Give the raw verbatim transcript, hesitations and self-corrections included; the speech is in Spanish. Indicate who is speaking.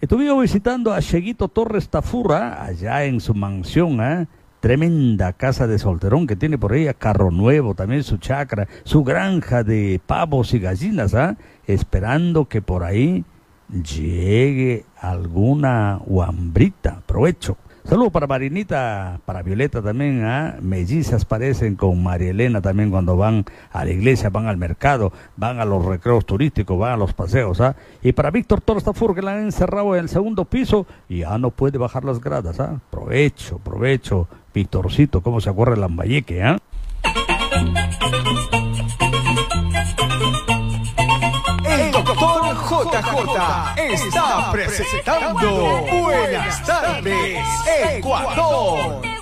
Speaker 1: Estuvimos visitando a Cheguito Torres Tafurra, allá en su mansión, ¿eh? Tremenda casa de solterón que tiene por ahí, carro nuevo, también su chacra, su granja de pavos y gallinas, ¿ah? Esperando que por ahí llegue alguna huambrita. Provecho. Saludos para Marinita, para Violeta también, ¿ah? Mellizas parecen con María Elena también cuando van a la iglesia, van al mercado, van a los recreos turísticos, van a los paseos, ¿ah? Y para Víctor Torres Tafur, que la han encerrado en el segundo piso y ya no puede bajar las gradas, ¿ah? Provecho, provecho, Víctorcito, cómo se acuerda el Lambayeque, ¿ah?
Speaker 2: El doctor J J está presentando Buenas tardes, Ecuador.